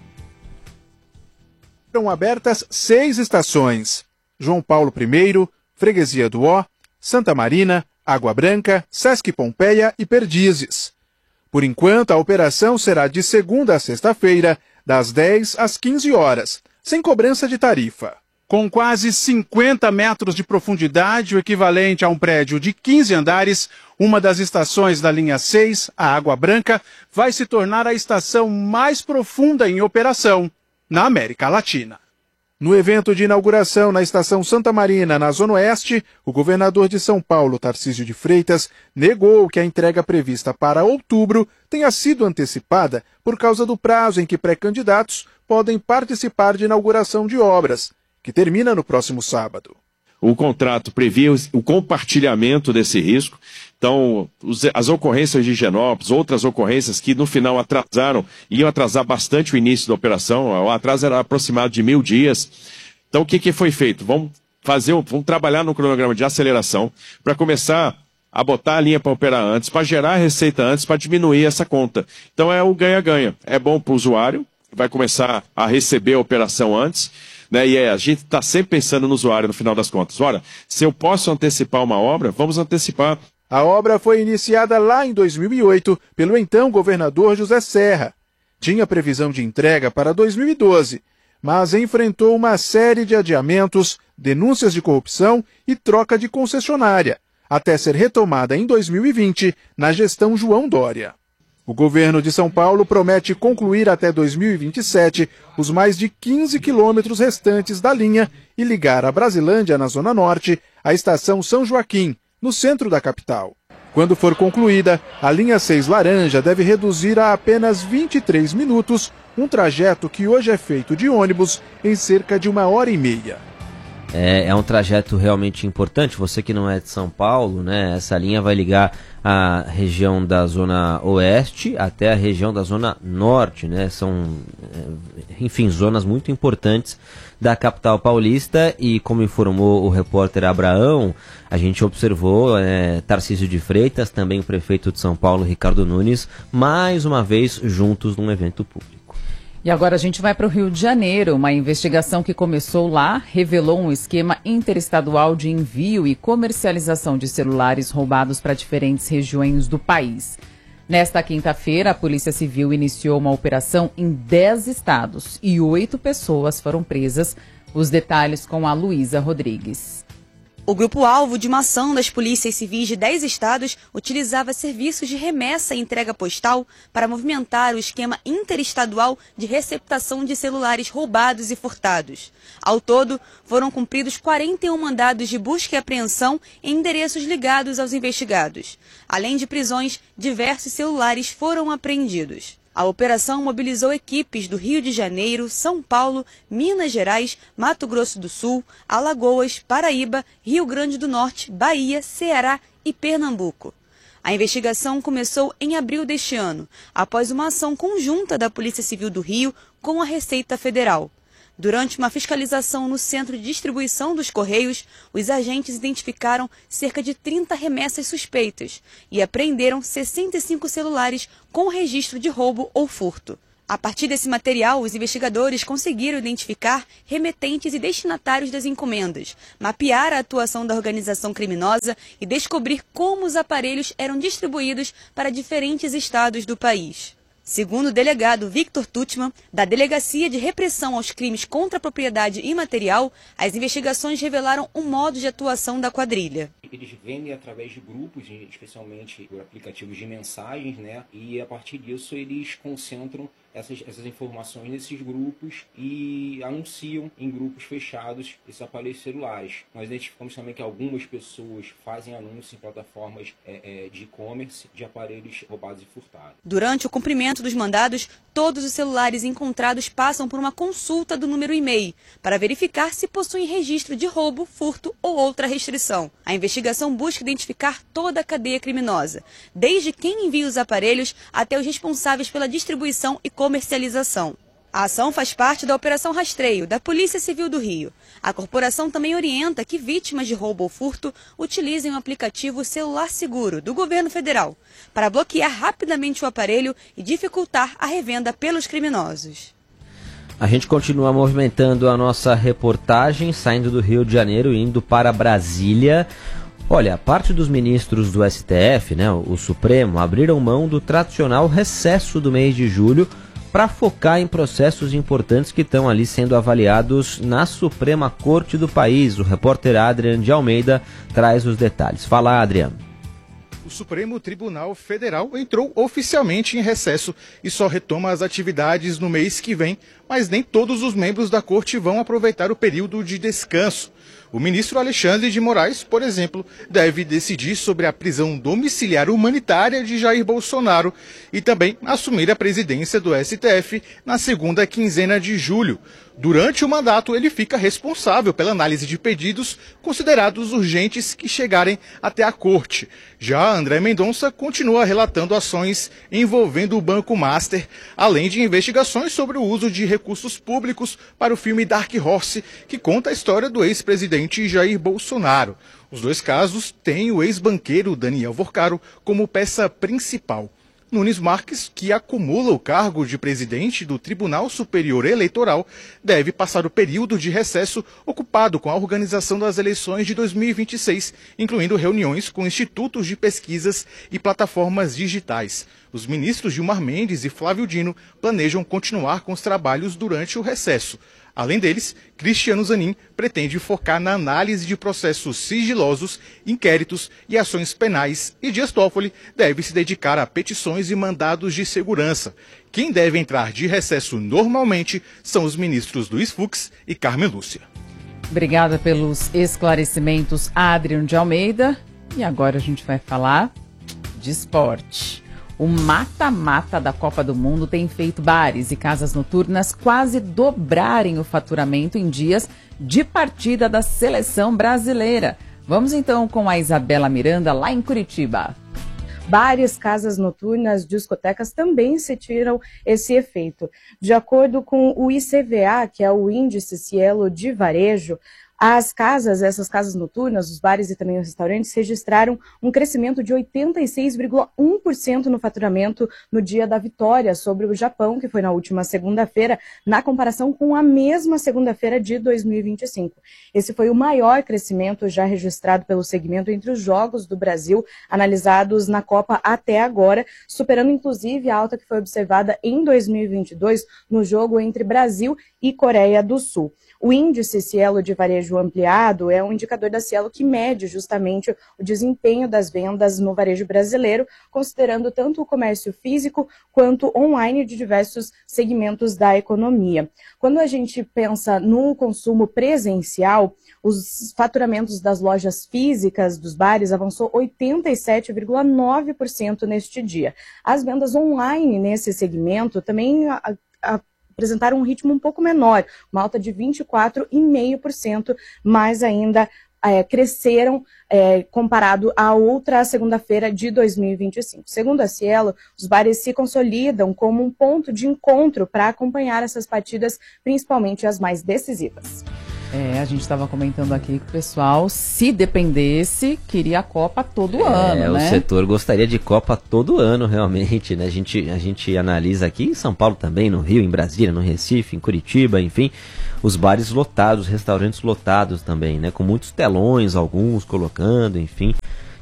Foram abertas 6 estações: João Paulo I, Freguesia do Ó, Santa Marina, Água Branca, Sesc Pompeia e Perdizes. Por enquanto, a operação será de segunda a sexta-feira, das 10 às 15 horas, sem cobrança de tarifa. Com quase 50 metros de profundidade, o equivalente a um prédio de 15 andares, uma das estações da linha 6, a Água Branca, vai se tornar a estação mais profunda em operação na América Latina. No evento de inauguração na estação Santa Marina, na Zona Oeste, o governador de São Paulo, Tarcísio de Freitas, negou que a entrega prevista para outubro tenha sido antecipada por causa do prazo em que pré-candidatos podem participar de inauguração de obras, que termina no próximo sábado. O contrato previa o compartilhamento desse risco. Então, as ocorrências de Higienópolis, outras ocorrências que no final iam atrasar bastante o início da operação. O atraso era aproximado de 1.000 dias. Então, o que foi feito? Vamos trabalhar no cronograma de aceleração para começar a botar a linha para operar antes, para gerar receita antes, para diminuir essa conta. Então, é o ganha-ganha. É bom para o usuário, vai começar a receber a operação antes. Né? E a gente está sempre pensando no usuário no final das contas. Ora, se eu posso antecipar uma obra, vamos antecipar. A obra foi iniciada lá em 2008 pelo então governador José Serra. Tinha previsão de entrega para 2012, mas enfrentou uma série de adiamentos, denúncias de corrupção e troca de concessionária, até ser retomada em 2020 na gestão João Dória. O governo de São Paulo promete concluir até 2027 os mais de 15 quilômetros restantes da linha e ligar a Brasilândia, na Zona Norte, à estação São Joaquim, no centro da capital. Quando for concluída, a linha 6 laranja deve reduzir a apenas 23 minutos um trajeto que hoje é feito de ônibus em cerca de 1h30. É um trajeto realmente importante. Você que não é de São Paulo, né? Essa linha vai ligar a região da Zona Oeste até a região da Zona Norte, né? São, enfim, zonas muito importantes da capital paulista. E como informou o repórter Abraão, a gente observou Tarcísio de Freitas, também o prefeito de São Paulo, Ricardo Nunes, mais uma vez juntos num evento público. E agora a gente vai para o Rio de Janeiro. Uma investigação que começou lá revelou um esquema interestadual de envio e comercialização de celulares roubados para diferentes regiões do país. Nesta quinta-feira, a Polícia Civil iniciou uma operação em 10 estados e 8 pessoas foram presas. Os detalhes com a Luísa Rodrigues. O grupo-alvo de uma ação das polícias civis de 10 estados utilizava serviços de remessa e entrega postal para movimentar o esquema interestadual de receptação de celulares roubados e furtados. Ao todo, foram cumpridos 41 mandados de busca e apreensão em endereços ligados aos investigados. Além de prisões, diversos celulares foram apreendidos. A operação mobilizou equipes do Rio de Janeiro, São Paulo, Minas Gerais, Mato Grosso do Sul, Alagoas, Paraíba, Rio Grande do Norte, Bahia, Ceará e Pernambuco. A investigação começou em abril deste ano, após uma ação conjunta da Polícia Civil do Rio com a Receita Federal. Durante uma fiscalização no centro de distribuição dos Correios, os agentes identificaram cerca de 30 remessas suspeitas e apreenderam 65 celulares com registro de roubo ou furto. A partir desse material, os investigadores conseguiram identificar remetentes e destinatários das encomendas, mapear a atuação da organização criminosa e descobrir como os aparelhos eram distribuídos para diferentes estados do país. Segundo o delegado Victor Tutman, da Delegacia de Repressão aos Crimes contra a Propriedade Imaterial, as investigações revelaram um modo de atuação da quadrilha. Eles vendem através de grupos, especialmente por aplicativos de mensagens, né? E a partir disso eles concentram essas informações nesses grupos e anunciam em grupos fechados esses aparelhos celulares. Nós identificamos também que algumas pessoas fazem anúncios em plataformas de e-commerce de aparelhos roubados e furtados. Durante o cumprimento dos mandados, todos os celulares encontrados passam por uma consulta do número e-mail para verificar se possuem registro de roubo, furto ou outra restrição. A investigação busca identificar toda a cadeia criminosa, desde quem envia os aparelhos até os responsáveis pela distribuição e comercialização. A ação faz parte da Operação Rastreio, da Polícia Civil do Rio. A corporação também orienta que vítimas de roubo ou furto utilizem o aplicativo Celular Seguro, do governo federal, para bloquear rapidamente o aparelho e dificultar a revenda pelos criminosos. A gente continua movimentando a nossa reportagem, saindo do Rio de Janeiro e indo para Brasília. Olha, parte dos ministros do STF, né, o Supremo, abriram mão do tradicional recesso do mês de julho para focar em processos importantes que estão ali sendo avaliados na Suprema Corte do país. O repórter Adrian de Almeida traz os detalhes. Fala, Adrian. O Supremo Tribunal Federal entrou oficialmente em recesso e só retoma as atividades no mês que vem, mas nem todos os membros da corte vão aproveitar o período de descanso. O ministro Alexandre de Moraes, por exemplo, deve decidir sobre a prisão domiciliar humanitária de Jair Bolsonaro e também assumir a presidência do STF na segunda quinzena de julho. Durante o mandato, ele fica responsável pela análise de pedidos considerados urgentes que chegarem até a corte. Já André Mendonça continua relatando ações envolvendo o Banco Master, além de investigações sobre o uso de recursos públicos para o filme Dark Horse, que conta a história do ex-presidente Jair Bolsonaro. Os dois casos têm o ex-banqueiro Daniel Vorcaro como peça principal. Nunes Marques, que acumula o cargo de presidente do Tribunal Superior Eleitoral, deve passar o período de recesso ocupado com a organização das eleições de 2026, incluindo reuniões com institutos de pesquisas e plataformas digitais. Os ministros Gilmar Mendes e Flávio Dino planejam continuar com os trabalhos durante o recesso. Além deles, Cristiano Zanin pretende focar na análise de processos sigilosos, inquéritos e ações penais, e Dias Toffoli deve se dedicar a petições e mandados de segurança. Quem deve entrar de recesso normalmente são os ministros Luiz Fux e Carmen Lúcia. Obrigada pelos esclarecimentos, Adrian de Almeida. E agora a gente vai falar de esporte. O mata-mata da Copa do Mundo tem feito bares e casas noturnas quase dobrarem o faturamento em dias de partida da seleção brasileira. Vamos então com a Isabela Miranda, lá em Curitiba. Bares, casas noturnas, discotecas também sentiram esse efeito. De acordo com o ICVA, que é o Índice Cielo de Varejo, essas casas noturnas, os bares e também os restaurantes registraram um crescimento de 86,1% no faturamento no dia da vitória sobre o Japão, que foi na última segunda-feira, na comparação com a mesma segunda-feira de 2025. Esse foi o maior crescimento já registrado pelo segmento entre os jogos do Brasil analisados na Copa até agora, superando inclusive a alta que foi observada em 2022 no jogo entre Brasil e Coreia do Sul. O índice Cielo de Varejo Ampliado é um indicador da Cielo que mede justamente o desempenho das vendas no varejo brasileiro, considerando tanto o comércio físico quanto online de diversos segmentos da economia. Quando a gente pensa no consumo presencial, os faturamentos das lojas físicas dos bares avançou 87,9% neste dia. As vendas online nesse segmento também apresentaram um ritmo um pouco menor, uma alta de 24,5%, mas ainda cresceram comparado à outra segunda-feira de 2025. Segundo a Cielo, os bares se consolidam como um ponto de encontro para acompanhar essas partidas, principalmente as mais decisivas. A gente estava comentando aqui que o pessoal, se dependesse, queria a Copa todo ano, né? O setor gostaria de Copa todo ano, realmente, né? A gente analisa aqui em São Paulo também, no Rio, em Brasília, no Recife, em Curitiba, enfim, os bares lotados, os restaurantes lotados também, né? Com muitos telões, alguns colocando, enfim,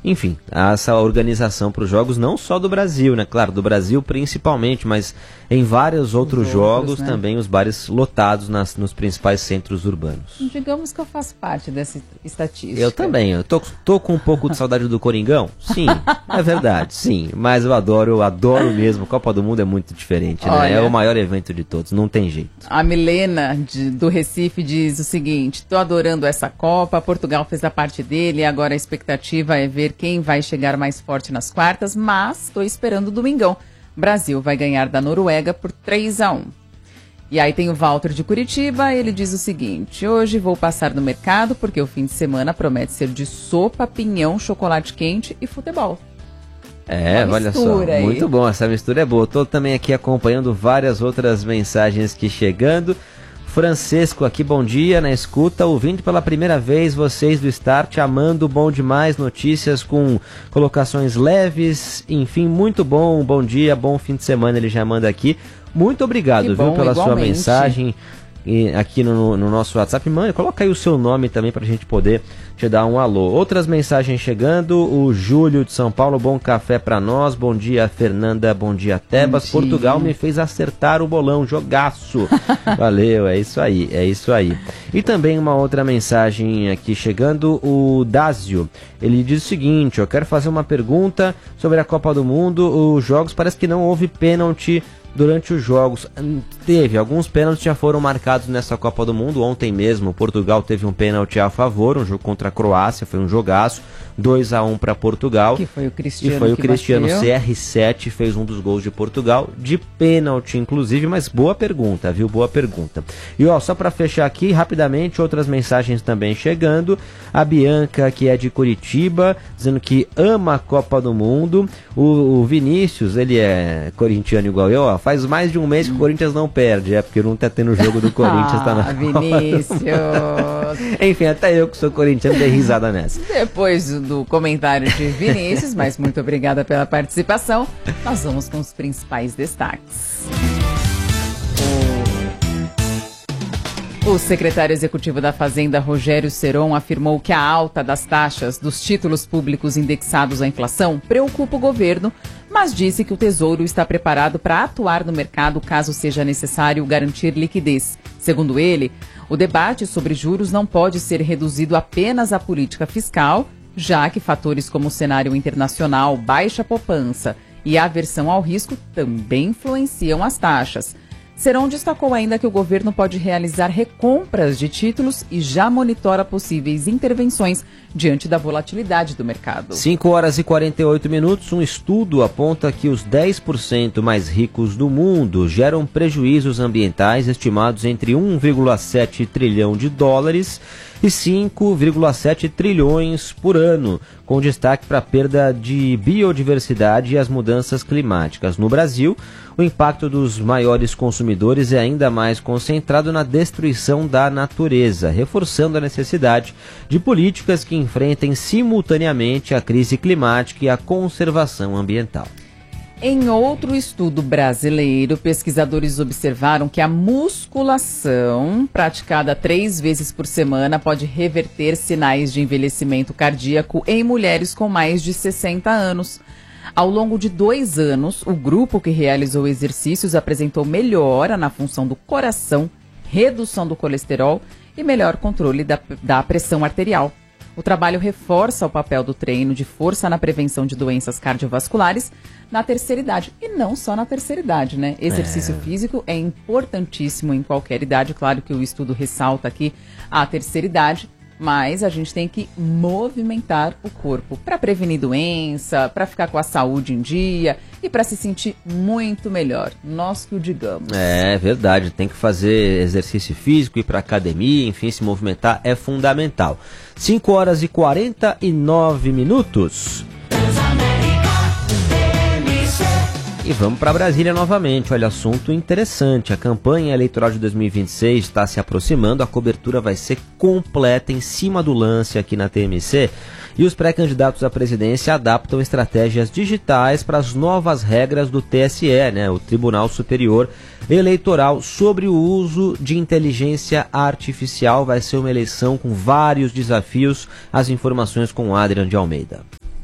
essa organização para os jogos, não só do Brasil, né? Claro, do Brasil principalmente, mas em vários outros jogos, né? Também os bares lotados nos principais centros urbanos. Digamos que eu faço parte dessa estatística. Eu também, eu tô com um pouco de saudade do Coringão, sim, é verdade, sim, mas eu adoro mesmo, Copa do Mundo é muito diferente, né? Olha, é o maior evento de todos, não tem jeito. A Milena do Recife diz o seguinte: tô adorando essa Copa, Portugal fez a parte dele, agora a expectativa é ver quem vai chegar mais forte nas quartas, mas tô esperando o domingão. Brasil vai ganhar da Noruega por 3-1. E aí tem o Walter de Curitiba, ele diz o seguinte: hoje vou passar no mercado porque o fim de semana promete ser de sopa, pinhão, chocolate quente e futebol. Olha só, aí. Muito bom, essa mistura é boa. Tô também aqui acompanhando várias outras mensagens que chegando. Francesco aqui, bom dia, na escuta, ouvindo pela primeira vez vocês do Start, amando, bom demais, notícias com colocações leves, enfim, muito bom, bom dia, bom fim de semana, ele já manda aqui. Muito obrigado, bom, pela igualmente. sua mensagem aqui no nosso WhatsApp. Mãe, coloca aí o seu nome também pra gente poder te dar um alô. Outras mensagens chegando, o Júlio de São Paulo, bom café pra nós, bom dia Fernanda, bom dia Tebas, dia. Portugal me fez acertar o bolão, jogaço. Valeu, é isso aí. E também uma outra mensagem aqui chegando, o Dázio, ele diz o seguinte: eu quero fazer uma pergunta sobre a Copa do Mundo, os jogos parece que não houve pênalti durante os jogos. Teve, alguns pênaltis já foram marcados nessa Copa do Mundo. Ontem mesmo, Portugal teve um pênalti a favor, um jogo contra a Croácia, foi um jogaço, 2-1 para Portugal. Que foi o Cristiano. E foi o Cristiano CR7, fez um dos gols de Portugal, de pênalti inclusive, mas boa pergunta, viu? Boa pergunta. E só para fechar aqui, rapidamente, outras mensagens também chegando. A Bianca, que é de Curitiba, dizendo que ama a Copa do Mundo. O Vinícius, ele é corintiano igual eu, faz mais de um mês que o Corinthians não perde, porque não tá tendo jogo do Corinthians, tá na Vinícius. Enfim, até eu que sou corintiano dei risada nessa. Depois do comentário de Vinícius, mas muito obrigada pela participação, nós vamos com os principais destaques. O secretário executivo da Fazenda, Rogério Seron, afirmou que a alta das taxas dos títulos públicos indexados à inflação preocupa o governo, mas disse que o Tesouro está preparado para atuar no mercado caso seja necessário garantir liquidez. Segundo ele, o debate sobre juros não pode ser reduzido apenas à política fiscal, já que fatores como o cenário internacional, baixa poupança e aversão ao risco também influenciam as taxas. Seron destacou ainda que o governo pode realizar recompras de títulos e já monitora possíveis intervenções diante da volatilidade do mercado. 5h48, um estudo aponta que os 10% mais ricos do mundo geram prejuízos ambientais estimados entre 1,7 trilhão de dólares e 5,7 trilhões por ano, com destaque para a perda de biodiversidade e as mudanças climáticas. No Brasil, o impacto dos maiores consumidores é ainda mais concentrado na destruição da natureza, reforçando a necessidade de políticas que enfrentem simultaneamente a crise climática e a conservação ambiental. Em outro estudo brasileiro, pesquisadores observaram que a musculação, praticada 3 vezes por semana, pode reverter sinais de envelhecimento cardíaco em mulheres com mais de 60 anos. Ao longo de 2 anos, o grupo que realizou exercícios apresentou melhora na função do coração, redução do colesterol e melhor controle da pressão arterial. O trabalho reforça o papel do treino de força na prevenção de doenças cardiovasculares na terceira idade. E não só na terceira idade, né? Exercício físico é importantíssimo em qualquer idade. Claro que o estudo ressalta aqui a terceira idade, mas a gente tem que movimentar o corpo para prevenir doença, para ficar com a saúde em dia e para se sentir muito melhor. Nós que o digamos. É verdade, tem que fazer exercício físico, ir para academia, enfim, se movimentar é fundamental. 5 horas e 49 minutos. E vamos para Brasília novamente. Olha, assunto interessante. A campanha eleitoral de 2026 está se aproximando. A cobertura vai ser completa em cima do lance aqui na TMC. E os pré-candidatos à presidência adaptam estratégias digitais para as novas regras do TSE, o Tribunal Superior Eleitoral, sobre o uso de inteligência artificial. Vai ser uma eleição com vários desafios. As informações com Adrian de Almeida.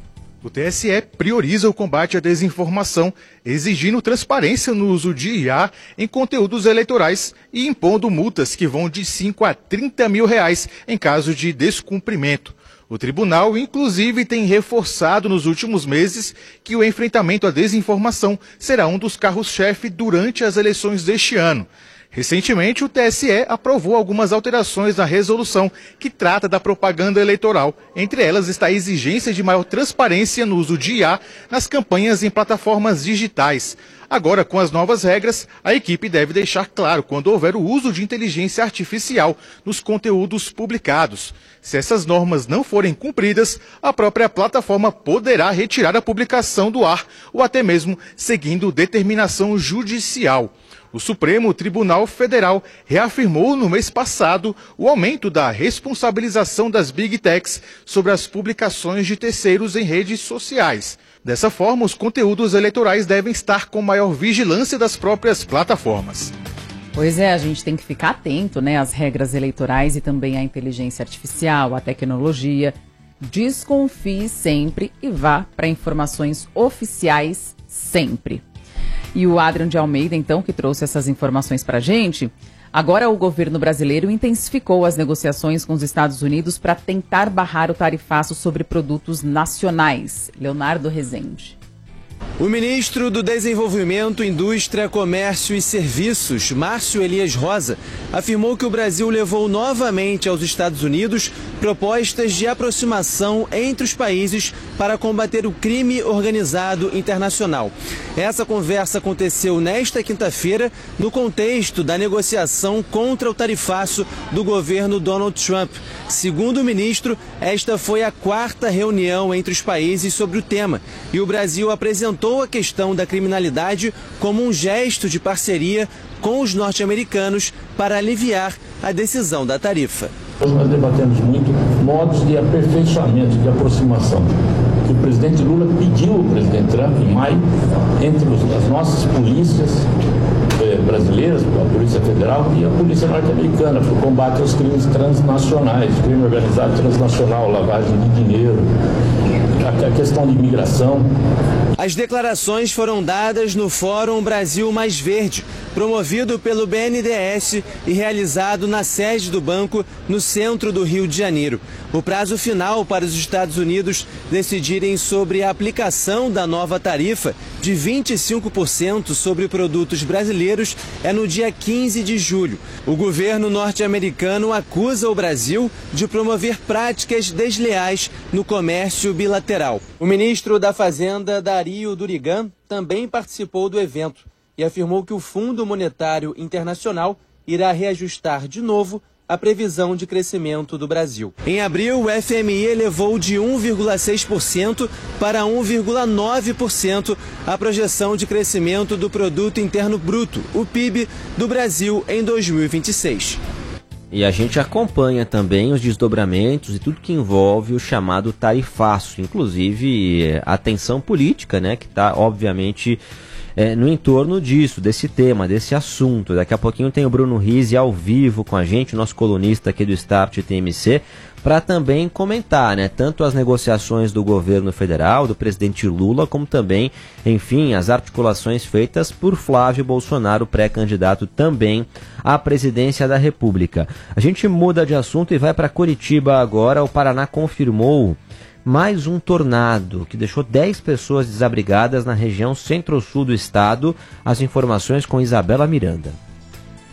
O TSE prioriza o combate à desinformação, exigindo transparência no uso de IA em conteúdos eleitorais e impondo multas que vão de 5 a 30 mil reais em caso de descumprimento. O tribunal, inclusive, tem reforçado nos últimos meses que o enfrentamento à desinformação será um dos carros-chefe durante as eleições deste ano. Recentemente, o TSE aprovou algumas alterações na resolução que trata da propaganda eleitoral. Entre elas está a exigência de maior transparência no uso de IA nas campanhas em plataformas digitais. Agora, com as novas regras, a equipe deve deixar claro quando houver o uso de inteligência artificial nos conteúdos publicados. Se essas normas não forem cumpridas, a própria plataforma poderá retirar a publicação do ar ou até mesmo seguindo determinação judicial. O Supremo Tribunal Federal reafirmou no mês passado o aumento da responsabilização das Big Techs sobre as publicações de terceiros em redes sociais. Dessa forma, os conteúdos eleitorais devem estar com maior vigilância das próprias plataformas. Pois é, a gente tem que ficar atento, às regras eleitorais e também à inteligência artificial, à tecnologia. Desconfie sempre e vá para informações oficiais sempre. E o Adrian de Almeida, então, que trouxe essas informações para a gente. Agora o governo brasileiro intensificou as negociações com os Estados Unidos para tentar barrar o tarifaço sobre produtos nacionais. Leonardo Rezende. O ministro do Desenvolvimento, Indústria, Comércio e Serviços, Márcio Elias Rosa, afirmou que o Brasil levou novamente aos Estados Unidos propostas de aproximação entre os países para combater o crime organizado internacional. Essa conversa aconteceu nesta quinta-feira no contexto da negociação contra o tarifaço do governo Donald Trump. Segundo o ministro, esta foi a 4ª reunião entre os países sobre o tema e o Brasil apresentou a questão da criminalidade como um gesto de parceria com os norte-americanos para aliviar a decisão da tarifa. Hoje nós debatemos muito modos de aperfeiçoamento, de aproximação, que o presidente Lula pediu ao presidente Trump em maio, entre as nossas polícias brasileiras, a Polícia Federal e a Polícia Norte-Americana, para o combate aos crimes transnacionais, crime organizado transnacional, lavagem de dinheiro, a questão de imigração. As declarações foram dadas no Fórum Brasil Mais Verde, promovido pelo BNDES e realizado na sede do banco no centro do Rio de Janeiro. O prazo final para os Estados Unidos decidirem sobre a aplicação da nova tarifa de 25% sobre produtos brasileiros é no dia 15 de julho. O governo norte-americano acusa o Brasil de promover práticas desleais no comércio bilateral. O ministro da Fazenda, Dario Durigan, também participou do evento e afirmou que o Fundo Monetário Internacional irá reajustar de novo a previsão de crescimento do Brasil. Em abril, o FMI elevou de 1,6% para 1,9% a projeção de crescimento do Produto Interno Bruto, o PIB, do Brasil em 2026. E a gente acompanha também os desdobramentos e tudo que envolve o chamado tarifaço, inclusive a tensão política, que está, obviamente, no entorno disso, desse tema, desse assunto. Daqui a pouquinho tem o Bruno Rizzi ao vivo com a gente, o nosso colunista aqui do Start TMC, para também comentar, tanto as negociações do governo federal, do presidente Lula, como também, enfim, as articulações feitas por Flávio Bolsonaro, pré-candidato também à presidência da República. A gente muda de assunto e vai para Curitiba agora. O Paraná confirmou mais um tornado que deixou 10 pessoas desabrigadas na região centro-sul do estado. As informações com Isabela Miranda.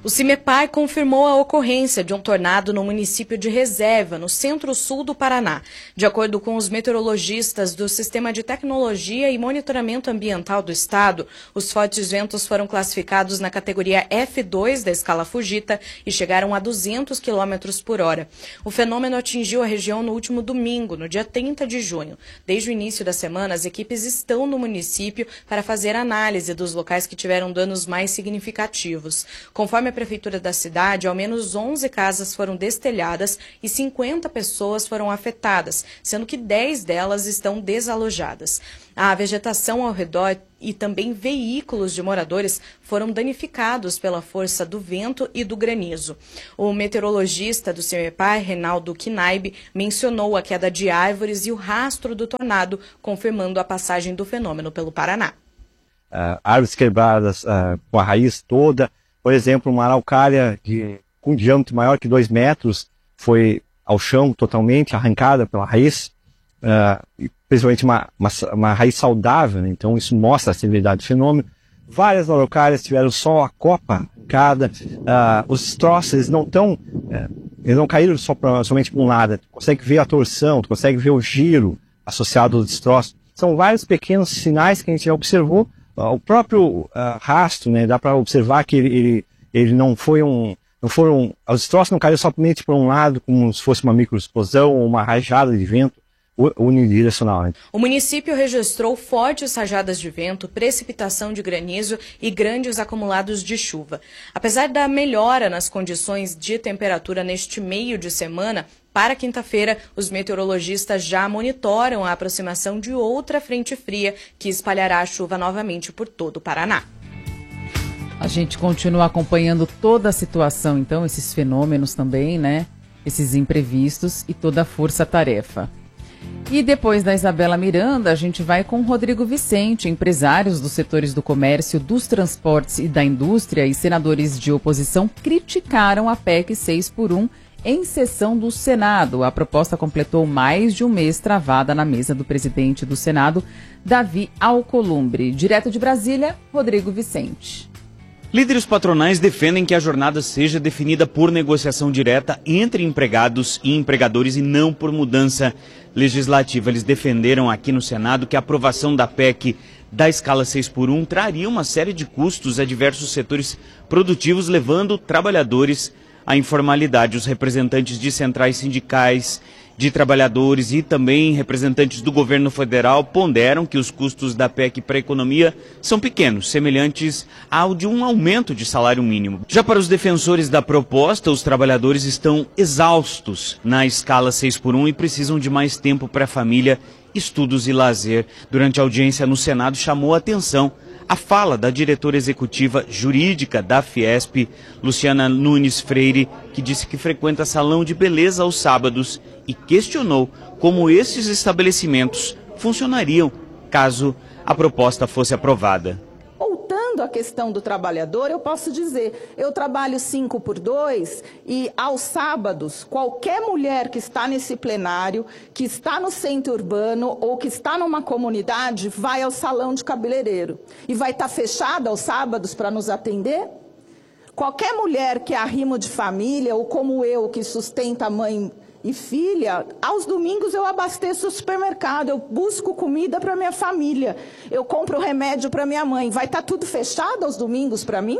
O CIMEPAR confirmou a ocorrência de um tornado no município de Reserva, no centro-sul do Paraná. De acordo com os meteorologistas do Sistema de Tecnologia e Monitoramento Ambiental do Estado, os fortes ventos foram classificados na categoria F2 da escala Fujita e chegaram a 200 km por hora. O fenômeno atingiu a região no último domingo, no dia 30 de junho. Desde o início da semana, as equipes estão no município para fazer análise dos locais que tiveram danos mais significativos. Conforme a Prefeitura da cidade, ao menos 11 casas foram destelhadas e 50 pessoas foram afetadas, sendo que 10 delas estão desalojadas. A vegetação ao redor e também veículos de moradores foram danificados pela força do vento e do granizo. O meteorologista do CIMEPAR, Reinaldo Knaib, mencionou a queda de árvores e o rastro do tornado, confirmando a passagem do fenômeno pelo Paraná. Árvores quebradas com a raiz toda. Por exemplo, uma araucária com um diâmetro maior que 2 metros foi ao chão totalmente arrancada pela raiz, principalmente uma raiz saudável, né? Então isso mostra a severidade do fenômeno. Várias araucárias tiveram só a copa arrancada, os destroços eles não caíram somente por um lado, tu consegue ver a torção, tu consegue ver o giro associado aos destroços. São vários pequenos sinais que a gente já observou. O próprio rastro, né, dá para observar que ele não foram, os destroços não caíram somente por um lado, como se fosse uma microexplosão ou uma rajada de vento unidirecional. Né? O município registrou fortes rajadas de vento, precipitação de granizo e grandes acumulados de chuva. Apesar da melhora nas condições de temperatura neste meio de semana, para quinta-feira, os meteorologistas já monitoram a aproximação de outra frente fria que espalhará a chuva novamente por todo o Paraná. A gente continua acompanhando toda a situação, então, esses fenômenos também, né? Esses imprevistos e toda a força-tarefa. E depois da Isabela Miranda, a gente vai com Rodrigo Vicente. Empresários dos setores do comércio, dos transportes e da indústria e senadores de oposição criticaram a PEC 6x1 em sessão do Senado. A proposta completou mais de um mês travada na mesa do presidente do Senado, Davi Alcolumbre. Direto de Brasília, Rodrigo Vicente. Líderes patronais defendem que a jornada seja definida por negociação direta entre empregados e empregadores e não por mudança legislativa. Eles defenderam aqui no Senado que a aprovação da PEC da escala 6x1 traria uma série de custos a diversos setores produtivos, levando trabalhadores à informalidade. Os representantes de centrais sindicais, de trabalhadores e também representantes do governo federal ponderam que os custos da PEC para a economia são pequenos, semelhantes ao de um aumento de salário mínimo. Já para os defensores da proposta, os trabalhadores estão exaustos na escala 6x1 e precisam de mais tempo para a família, estudos e lazer. Durante a audiência no Senado, chamou a atenção a fala da diretora executiva jurídica da Fiesp, Luciana Nunes Freire, que disse que frequenta salão de beleza aos sábados e questionou como esses estabelecimentos funcionariam caso a proposta fosse aprovada. Voltando à questão do trabalhador, eu posso dizer, eu trabalho 5x2 e aos sábados, qualquer mulher que está nesse plenário, que está no centro urbano ou que está numa comunidade, vai ao salão de cabeleireiro e vai estar fechada aos sábados para nos atender? Qualquer mulher que é arrimo de família ou como eu, que sustenta a mãe e filha, aos domingos eu abasteço o supermercado, eu busco comida para minha família, eu compro remédio para minha mãe. Vai estar tudo fechado aos domingos para mim?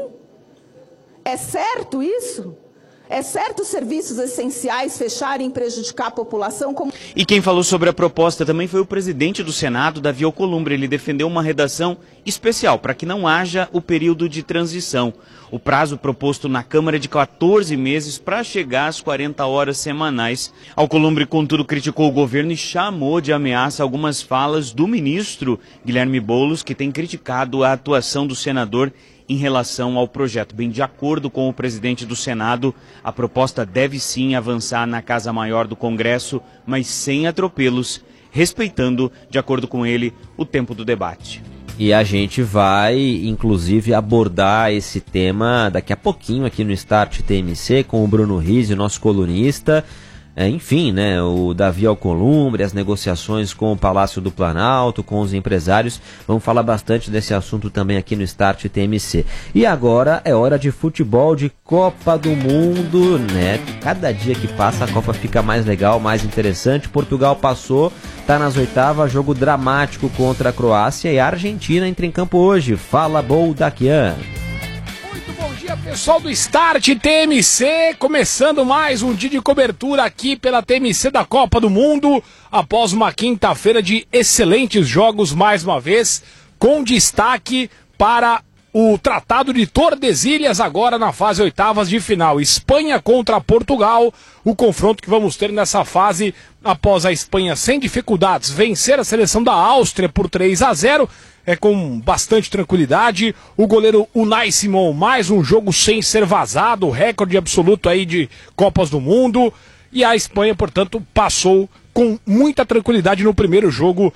É certo isso? É certo os serviços essenciais fecharem e prejudicar a população? E quem falou sobre a proposta também foi o presidente do Senado, Davi Alcolumbre. Ele defendeu uma redação especial para que não haja o período de transição. O prazo proposto na Câmara é de 14 meses para chegar às 40 horas semanais. Alcolumbre, contudo, criticou o governo e chamou de ameaça algumas falas do ministro Guilherme Boulos, que tem criticado a atuação do senador em relação ao projeto. Bem, de acordo com o presidente do Senado, a proposta deve sim avançar na Casa Maior do Congresso, mas sem atropelos, respeitando, de acordo com ele, o tempo do debate. E a gente vai, inclusive, abordar esse tema daqui a pouquinho aqui no Start TMC com o Bruno Rizzi, nosso colunista. enfim, né, o Davi Alcolumbre, as negociações com o Palácio do Planalto, com os empresários. Vamos falar bastante desse assunto também aqui no Start TMC. E agora é hora de futebol, de Copa do Mundo, né? Cada dia que passa a Copa fica mais legal, mais interessante. Portugal passou, tá nas oitavas, jogo dramático contra a Croácia, e a Argentina entra em campo hoje. Fala, Boldaquian. Bom dia, pessoal do Start TMC, começando mais um dia de cobertura aqui pela TMC da Copa do Mundo, após uma quinta-feira de excelentes jogos mais uma vez, com destaque para o Tratado de Tordesilhas agora na fase oitavas de final. Espanha contra Portugal, o confronto que vamos ter nessa fase após a Espanha sem dificuldades vencer a seleção da Áustria por 3-0, com bastante tranquilidade. O goleiro Unai Simon, mais um jogo sem ser vazado, recorde absoluto aí de Copas do Mundo. E a Espanha, portanto, passou com muita tranquilidade no primeiro jogo